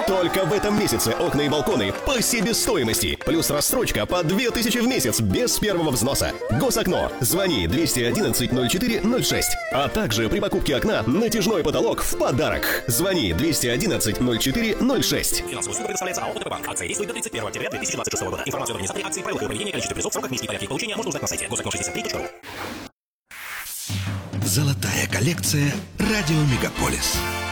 Только в этом месяце окна и балконы по себестоимости. Плюс рассрочка по 2000 в месяц без первого взноса. Госокно. Звони 211-04-06. А также при покупке окна натяжной потолок в подарок. Звони 211-04-06. Финансовую услугу предоставляется АО ТП Банк. Акция действует до 31 октября 2026 года. Информацию об организации акции, правилах и проведении, количестве призов, сроках, месте и порядке их получения можно узнать на сайте госокно63.ру. Золотая коллекция «Радио Мегаполис».